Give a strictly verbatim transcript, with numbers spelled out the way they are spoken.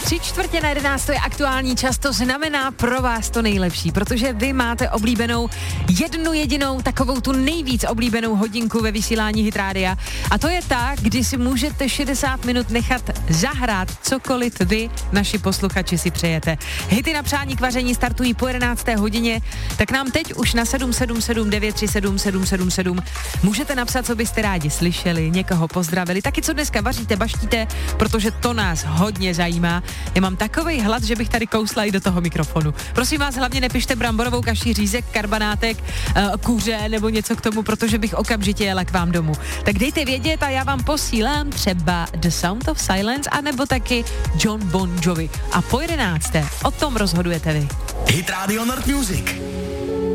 Tři čtvrtě na jedenáct, to je aktuální čas, to znamená pro vás to nejlepší, protože vy máte oblíbenou jednu jedinou takovou tu nejvíc oblíbenou hodinku ve vysílání Hit Rádia. A to je ta, kdy si můžete šedesát minut nechat zahrát cokoliv vy, naši posluchači, si přejete. Hity na přání k vaření startují po jedenácté hodině, tak nám teď už na sedm sedm sedm devět tři sedm sedm sedm sedm můžete napsat, co byste rádi slyšeli, někoho pozdravili, taky co dneska vaříte, baštíte, protože to nás hodně zajímá. Já mám takovej hlad, že bych tady kousla i do toho mikrofonu. Prosím vás, hlavně nepište bramborovou kaši, řízek, karbanátek, uh, kuře nebo něco k tomu, protože bych okamžitě jela k vám domů. Tak dejte vědět a já vám posílám třeba The Sound of Silence anebo taky John Bon Jovi. A po jedenácté o tom rozhodujete vy. Hit Radio Nord Music.